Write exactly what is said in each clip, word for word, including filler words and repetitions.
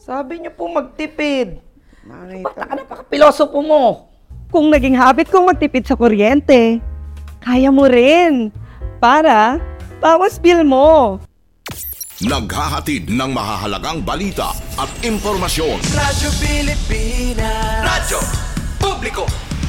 Sabi niyo po magtipid. Ba't ka napaka-pilosopo mo? Kung naging habit kong magtipid sa kuryente, kaya mo rin. Para bawas bill mo. Naghahatid ng mahahalagang balita at impormasyon. Radyo Pilipinas. Radyo Publiko.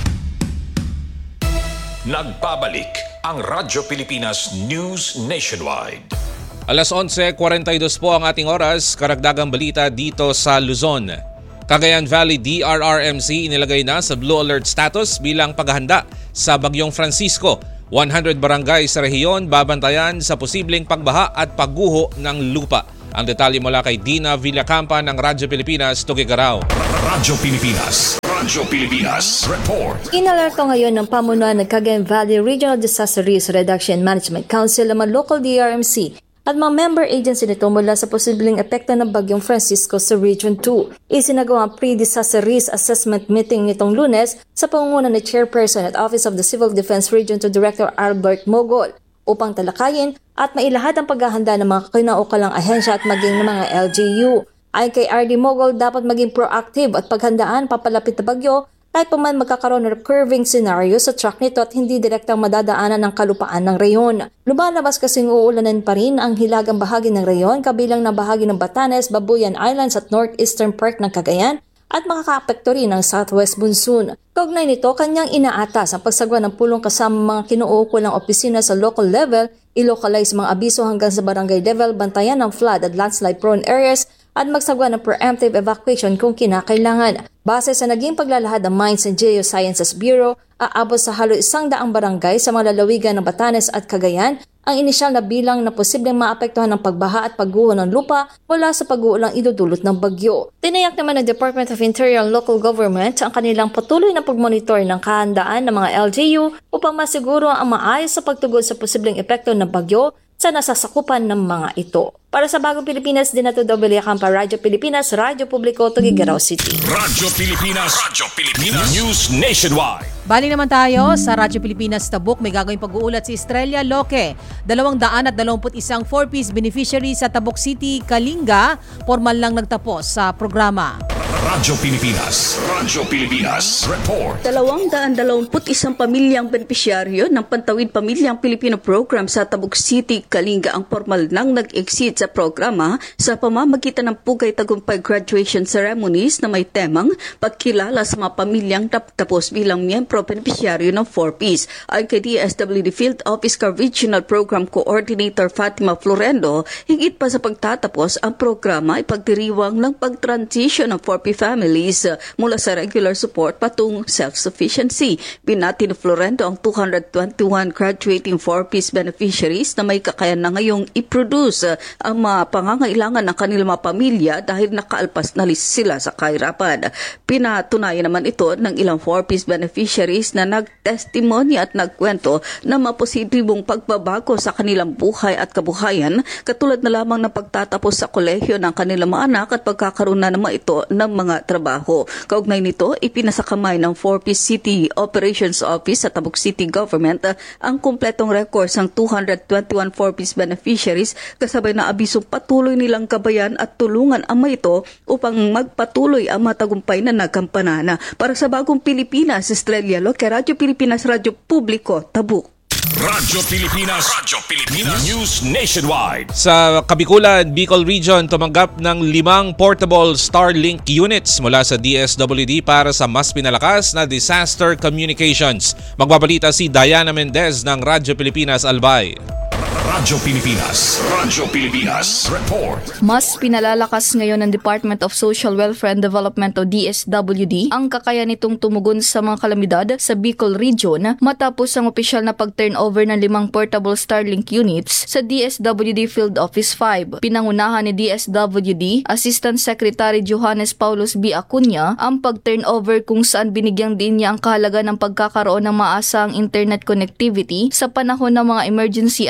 Nagbabalik ang Radyo Pilipinas News Nationwide. Alas onse kwarenta y dos po ang ating oras, karagdagang balita dito sa Luzon. Cagayan Valley D R R M C inilagay na sa Blue Alert status bilang paghahanda sa Bagyong Francisco. one hundred barangay sa rehiyon babantayan sa posibleng pagbaha at pagguho ng lupa. Ang detalye mula kay Dina Villacampa ng Radyo Pilipinas, Tuguegarao. Radyo Pilipinas. Radyo Pilipinas. Report. Inalerto ngayon ng pamunuan ng Cagayan Valley Regional Disaster Risk Reduction Management Council ang mga local D R M C at mga member agency nito mula sa posibleng epekto ng Bagyong Francisco sa Region two. Isinagawa ang pre-disaster risk assessment meeting nitong Lunes sa pangunguna ni Chairperson at Office of the Civil Defense Region two Director Albert Mogol upang talakayin at mailahad ang paghahanda ng mga kinaukulang ahensya at maging ng mga L G U. Ayon kay R D Mogol, dapat maging proactive at paghandaan papalapit na bagyo kahit pa man magkakaroon ng curving scenario sa track nito at hindi direktang madadaanan ng kalupaan ng reyon. Lumalabas kasing uulanan pa rin ang hilagang bahagi ng reyon kabilang na bahagi ng Batanes, Babuyan Islands at Northeastern Part ng Cagayan at makakaapekto rin ng Southwest Monsoon. Kaugnay nito, kanyang inaatas ang pagsagwa ng pulong kasama mga kinuukulang opisina sa local level, ilocalize mga abiso hanggang sa barangay level, bantayan ng flood at landslide prone areas at magsagwa ng preemptive evacuation kung kinakailangan. Base sa naging paglalahad ng Mines and Geosciences Bureau, aabot sa halos isang daang barangay sa mga lalawigan ng Batanes at Cagayan ang inisyal na bilang na posibleng maapektuhan ng pagbaha at pagguho ng lupa mula sa pag-uulang idudulot ng bagyo. Tinayak naman ng Department of Interior and Local Government ang kanilang patuloy na pagmonitor ng kahandaan ng mga L G U upang masiguro ang maayos sa pagtugon sa posibleng epekto ng bagyo sa nasasakupan ng mga ito. Para sa Bagong Pilipinas, Dinato Villacampa, Radyo Pilipinas, Radyo Publiko, Tuguegarao City. Radyo Pilipinas. Radyo Pilipinas News Nationwide. Bali naman tayo sa Radyo Pilipinas Tabuk. May gagawing pag-uulat si Estrella Loque. Dalawang daan at dalawamput isang four-piece beneficiary sa Tabuk City, Kalinga, formal lang nagtapos sa programa. Radyo Pilipinas. Radyo Pilipinas. Report. Dalawang daan dalawamput isang pamilyang benepisyaryo ng Pantawid Pamilyang Pilipino Program sa Tabuk City, Kalinga ang formal nang nag-exceed sa programa sa pamamagitan ng Pugay Tagumpay graduation ceremonies na may temang pagkilala sa mga pamilyang tapos bilang miyembro benepisyaryo ng four-piece. Ayon kay D S W D Field Office Car Regional Program Coordinator Fatima Florendo, higit pa sa pagtatapos ang programa ay pagdiriwang ng pag-transition ng four-piece families uh, mula sa regular support patung self-sufficiency. Binati ni Florendo ang two hundred twenty-one graduating four-piece beneficiaries na may kakayan na ngayong i-produce uh, ang mga pangangailangan ng kanilang mga pamilya dahil nakaalpas na sila sa kahirapan. Pinatunayan naman ito ng ilang four-piece beneficiaries na nagtestimonya at nagkwento na maposibleng pagbabago sa kanilang buhay at kabuhayan katulad na lamang ng pagtatapos sa kolehiyo ng kanilang mga anak at pagkakaroon na naman ito ng mga trabaho. Kaugnay nito, ipinasakamay ng four-piece City Operations Office sa Tabuk City Government ang kumpletong records ng two hundred twenty-one four-piece beneficiaries kasabay na abisong patuloy nilang gabayan at tulungan ang mga ito upang magpatuloy ang matagumpay na nagkampanana. Para sa Bagong Pilipinas, Estrella Loque, Radyo Pilipinas, Radyo Publiko, Tabuk. Radyo Pilipinas. Radyo Pilipinas News Nationwide. Sa Kabikulan, Bicol Region tumanggap ng limang portable Starlink units mula sa D S W D para sa mas pinalakas na disaster communications. Magbabalita si Diana Mendez ng Radyo Pilipinas Albay. Radyo Pilipinas. Radyo Pilipinas. Report. Mas pinalalakas ngayon ng Department of Social Welfare and Development o D S W D ang kakayahan nitong tumugon sa mga kalamidad sa Bicol Region matapos ang opisyal na pag-turnover ng limang portable Starlink units sa D S W D Field Office five. Pinangunahan ni D S W D Assistant Secretary Johannes Paulos B. Acuña ang pag-turnover kung saan binigyang din niya ang kahalaga ng pagkakaroon ng maasang internet connectivity sa panahon ng mga emergency at sakuna.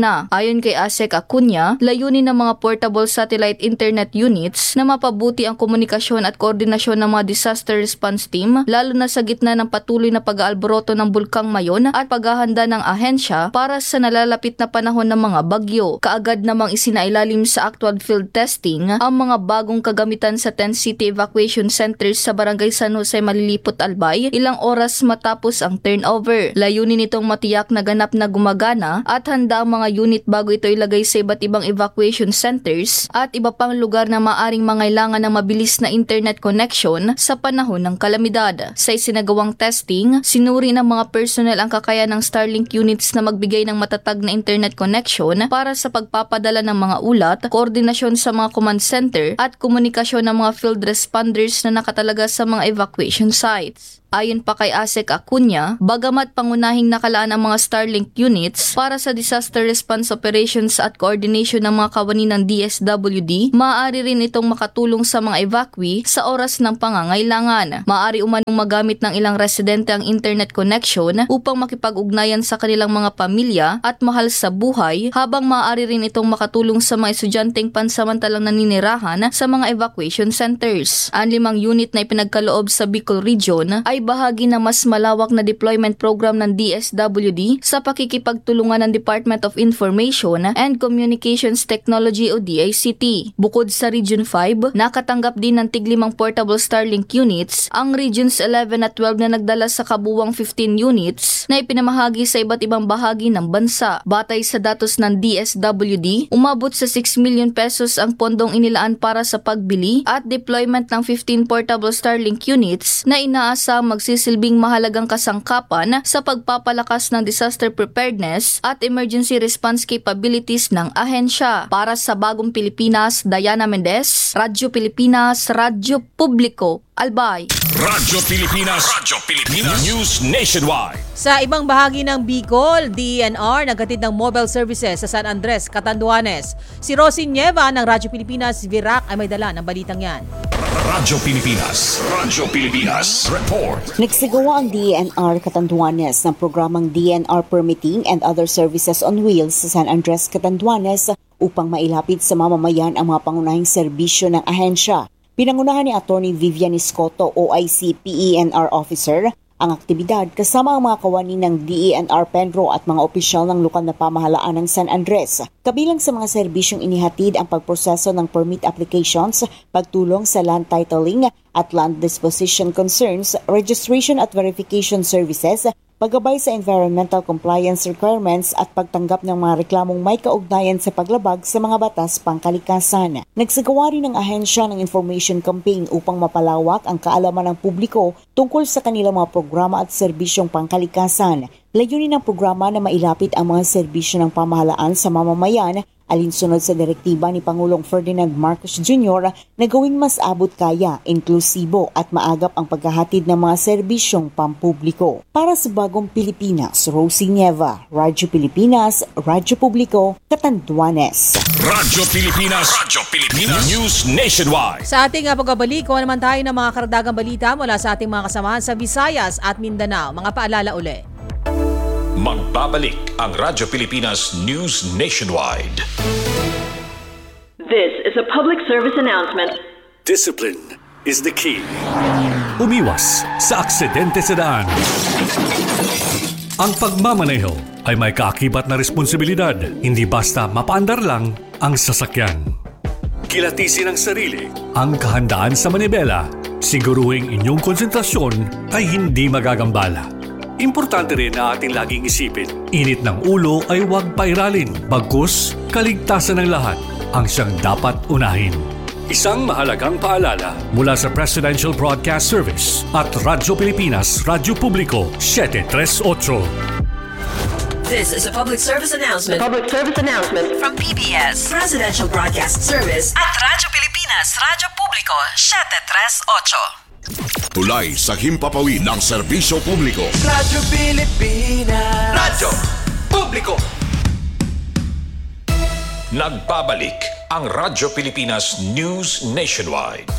na. Ayon kay Asek Acuña, layunin ng mga portable satellite internet units na mapabuti ang komunikasyon at koordinasyon ng mga disaster response team, lalo na sa gitna ng patuloy na pag-aalboroto ng Bulkang Mayon at paghahanda ng ahensya para sa nalalapit na panahon ng mga bagyo. Kaagad namang isinailalim sa actual field testing ang mga bagong kagamitan sa ten city evacuation centers sa Barangay San Jose, Malilipot, Albay, ilang oras matapos ang turnover. Layunin itong matiyak na ganap na gumagana at handa ang mga unit bago ito ilagay sa iba't ibang evacuation centers at iba pang lugar na maaring mangailangan ng mabilis na internet connection sa panahon ng kalamidad. Sa isinagawang testing, sinuri ng mga personnel ang kakayahan ng Starlink units na magbigay ng matatag na internet connection para sa pagpapadala ng mga ulat, koordinasyon sa mga command center at komunikasyon ng mga field responders na nakatalaga sa mga evacuation sites. Ayon pa kay Asek Acuña, bagamat pangunahing nakalaan ang mga Starlink units para sa disaster response operations at coordination ng mga kawani ng D S W D, maaari rin itong makatulong sa mga evacuee sa oras ng pangangailangan. Maaari umanong magamit ng ilang residente ang internet connection upang makipag-ugnayan sa kanilang mga pamilya at mahal sa buhay, habang maaari rin itong makatulong sa mga estudyanteng pansamantalang naninirahan sa mga evacuation centers. Ang limang unit na ipinagkaloob sa Bicol Region ay bahagi na mas malawak na deployment program ng D S W D sa pakikipagtulungan ng Department of Information and Communications Technology o D I C T. Bukod sa Region five, nakatanggap din ng tiglimang portable Starlink units ang Regions eleven at twelve na nagdala sa kabuwang fifteen units na ipinamahagi sa iba't ibang bahagi ng bansa. Batay sa datos ng D S W D, umabot sa six million pesos ang pondong inilaan para sa pagbili at deployment ng fifteen portable Starlink units na inaasang magsisilbing mahalagang kasangkapan sa pagpapalakas ng disaster preparedness at emergency response capabilities ng ahensya. Para sa Bagong Pilipinas, Diana Mendez, Radyo Pilipinas, Radyo Publiko, Albay. Radyo Pilipinas, Radyo Pilipinas, News Nationwide. Sa ibang bahagi ng Bicol, D E N R naghatid ng mobile services sa San Andres, Catanduanes. Si Rosie Nieva ng Radyo Pilipinas, Virac ay may dala ng balitang yan. Radyo Pilipinas, Radyo Pilipinas, Report. Nagsagawa ang D E N R Catanduanes ng programang D E N R Permitting and Other Services on Wheels sa San Andres, Catanduanes upang mailapit sa mamamayan ang mga pangunahing serbisyo ng ahensya. Pinangunahan ni Attorney Vivian Escoto, O I C P E N R Officer, ang aktibidad kasama ang mga kawani ng D E N R Penro at mga opisyal ng lokal na pamahalaan ng San Andres. Kabilang sa mga serbisyong inihatid ang pagproseso ng permit applications, pagtulong sa land titling at land disposition concerns, registration at verification services, paggabay sa environmental compliance requirements at pagtanggap ng mga reklamong may kaugnayan sa paglabag sa mga batas pangkalikasan. Nagsagawa rin ng ahensya ng information campaign upang mapalawak ang kaalaman ng publiko tungkol sa kanilang mga programa at serbisyong pangkalikasan. Layunin ng programa na mailapit ang mga serbisyo ng pamahalaan sa mamamayan alinsunod sa direktiba ni Pangulong Ferdinand Marcos Junior na gawing mas abot kaya, inklusibo at maagap ang paghahatid ng mga serbisyong pampubliko. Para sa Bagong Pilipinas, Rosie Nieva, Radyo Pilipinas, Radyo Publiko, Catanduanes. Radyo Pilipinas, Radyo Pilipinas, News Nationwide. Sa ating uh, pagbabalik, kuha naman tayo ng mga karagdagang balita mula sa ating mga kasamahan sa Visayas at Mindanao. Mga paalala uli. Magbabalik ang Radyo Pilipinas News Nationwide. This is a public service announcement. Discipline is the key. Umiwas sa aksidente sa daan. Ang pagmamaneho ay may kaakibat na responsibilidad, hindi basta mapaandar lang ang sasakyan. Kilatisin ang sarili, ang kahandaan sa manibela, siguruhing inyong konsentrasyon ay hindi magagambala. Importante rin na ating laging isipin, init ng ulo ay huwag pairalin, bagkus kaligtasan ng lahat ang siyang dapat unahin. Isang mahalagang paalala mula sa Presidential Broadcast Service at Radyo Pilipinas, Radyo Publiko, seven three eight. This is a public service announcement. A public service announcement from P B S, Presidential Broadcast Service at Radyo Pilipinas, Radyo Publiko, seven three eight. Tulay sa himpapawid ng serbisyo publiko. Radyo Pilipinas, Radyo Publiko. Nagbabalik ang Radyo Pilipinas News Nationwide.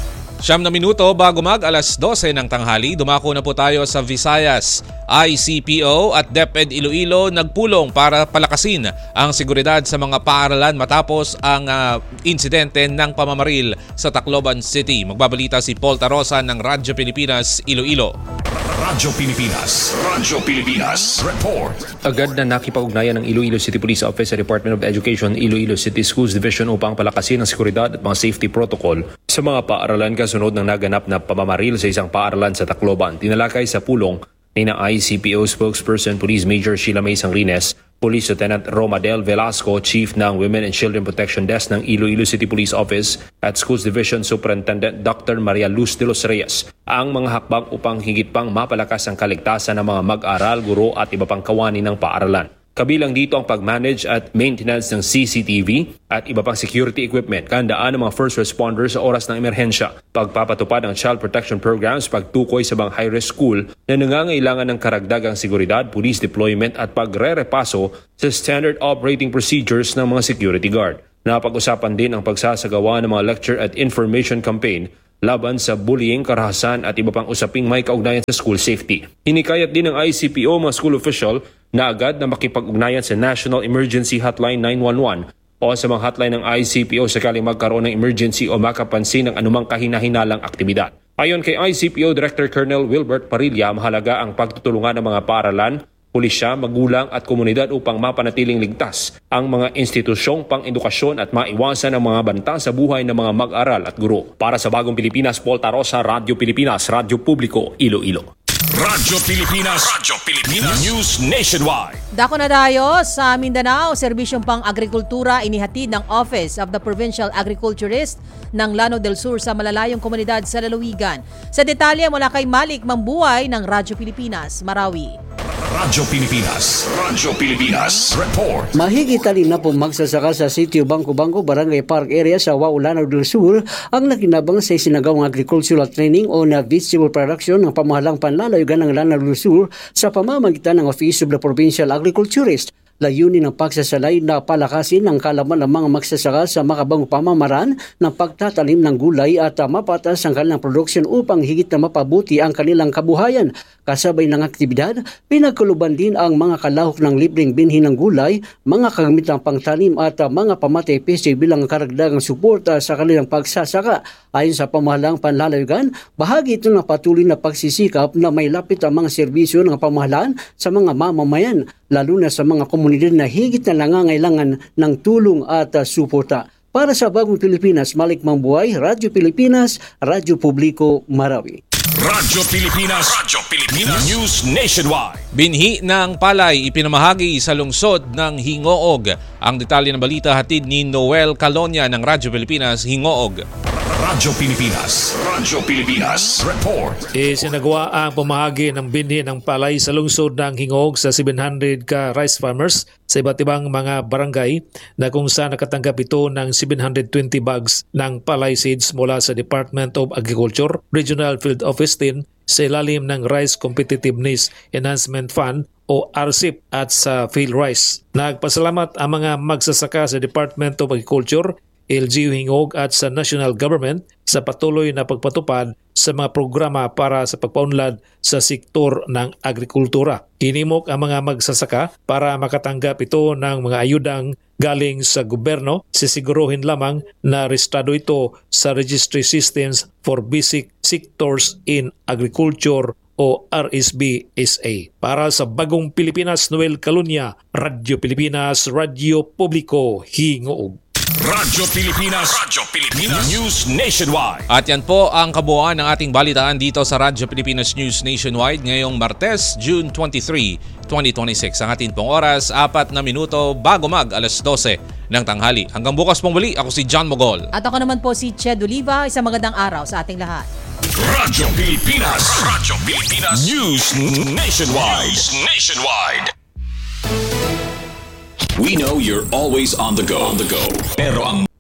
Siyam na minuto bago mag alas dose ng tanghali, dumako na po tayo sa Visayas. I C P O at DepEd Iloilo nagpulong para palakasin ang seguridad sa mga paaralan matapos ang uh, insidente ng pamamaril sa Tacloban City. Magbabalita si Paul Tarosa ng Radyo Pilipinas, Iloilo. Radyo Pilipinas, Radyo Pilipinas, report. Agad na nakipag-ugnayan ng Iloilo City Police Office sa Department of Education, Iloilo City Schools Division upang palakasin ang seguridad at mga safety protocol sa mga paaralan kasunod ng naganap na pamamaril sa isang paaralan sa Tacloban. Tinalakay sa pulong ni na I C P O spokesperson Police Major Sheila May Sangrines, Police Lieutenant Romadel Velasco, Chief ng Women and Children Protection Desk ng Iloilo City Police Office at Schools Division Superintendent Doctor Maria Luz de los Reyes ang mga hakbang upang higit pang mapalakas ang kaligtasan ng mga mag-aral, guro at iba pang kawani ng paaralan. Kabilang dito ang pag-manage at maintenance ng C C T V at iba pang security equipment, kahandaan ng mga first responders sa oras ng emerhensya, pagpapatupad ng child protection programs, pagtukoy sa mga high-risk school na nangangailangan ng karagdagang seguridad, police deployment at pagre-repaso sa standard operating procedures ng mga security guard. Napag-usapan din ang pagsasagawa ng mga lecture at information campaign laban sa bullying, karahasan at iba pang usaping may kaugnayan sa school safety. Hinikayat din ng I C P O mga school official na agad na makipag-ugnayan sa National Emergency Hotline nine one one o sa mga hotline ng I C P O sakaling magkaroon ng emergency o makapansin ng anumang kahina-hinalang aktibidad. Ayon kay I C P O Director Colonel Wilbert Parilla, mahalaga ang pagtutulungan ng mga paaralan, pulisya, magulang at komunidad upang mapanatiling ligtas ang mga institusyong pang-edukasyon at maiwasan ang mga banta sa buhay ng mga mag-aral at guro. Para sa Bagong Pilipinas, Paul Tarosa, Radyo Pilipinas, Radyo Publiko, Iloilo. Radyo Pilipinas, Radyo Pilipinas, News Nationwide. Dako na tayo sa Mindanao, serbisyong pang-agrikultura inihatid ng Office of the Provincial Agriculturist ng Llano del Sur sa malalayong komunidad sa lalawigan. Sa detalye mula kay Malik Mambuhay ng Radyo Pilipinas, Marawi. Radyo Pilipinas, Radyo Pilipinas, report. Mahigit anim na po magsasaka sa sitio Bangko-Bangko, Barangay Park area sa Wao, Llano del Sur ang nakinabang sa isinagawang agricultural training o na vegetable production ng pamahalang panlalawigan ng Llano del Sur sa pamamagitan ng Office of the Provincial Agriculturist. Layunin ng pagsasalay na palakasin ang kalaman ng mga magsasaka sa makabang pamamaraan ng pagtatanim ng gulay at uh, mapatas ang kanilang produksyon upang higit na mapabuti ang kanilang kabuhayan. Kasabay ng aktibidad, pinagkuluban din ang mga kalahok ng libreng binhi ng gulay, mga kagamitang pangtanim at uh, mga pamatay pesi bilang karagdagang suporta sa kanilang pagsasaka. Ayon sa pamahalang panlalawigan, bahagi ito ng patuloy na pagsisikap na may lapit ang mga serbisyo ng pamahalaan sa mga mamamayan, lalo na sa mga komunidad na higit na nangangailangan ng tulong at uh, suporta. Para sa Bagong Pilipinas, Malik Mambuhay, Radyo Pilipinas, Radyo Publiko, Marawi. Radyo Pilipinas, Radyo Pilipinas, News Nationwide. Binhi ng palay ipinamahagi sa lungsod ng Hingoog. Ang detalye ng balita hatid ni Noel Calonia ng Radyo Pilipinas, Hingoog. Radyo Pilipinas, Radyo Pilipinas, report. Isinagawa ang pamahagi ng binhi ng palay sa lungsod ng Hingoog sa seven hundred ka rice farmers sa iba't ibang mga barangay na kung saan nakatanggap ito ng seven hundred twenty bags ng palay seeds mula sa Department of Agriculture, Regional Field Office ten sa ilalim ng Rice Competitiveness Enhancement Fund o R C E P at sa Field Rice. Nagpasalamat ang mga magsasaka sa Department of Agriculture, L G U Hingoog at sa National Government sa patuloy na pagpatupad sa mga programa para sa pagpaunlad sa sektor ng agrikultura. Hinimok ang mga magsasaka para makatanggap ito ng mga ayudang galing sa gobyerno. Sisiguruhin lamang na rehistrado ito sa Registry Systems for Basic Sectors in Agriculture o R S B S A. Para sa Bagong Pilipinas, Noel Calonia, Radyo Pilipinas, Radyo Publiko, Hingoog. Radyo Pilipinas, Radyo Pilipinas, News Nationwide. At yan po ang kabuuan ng ating balitaan dito sa Radyo Pilipinas News Nationwide ngayong Martes, June twenty-third, twenty twenty-six. Ang ating pong oras, apat na minuto bago mag alas dose ng tanghali. Hanggang bukas pong muli, ako si John Mogol. At ako naman po si Ched Oliva. Isang magandang araw sa ating lahat. Radyo Pilipinas, Radyo Pilipinas, News Nationwide. News Nationwide. We know you're always on the go. On the go. Pero ang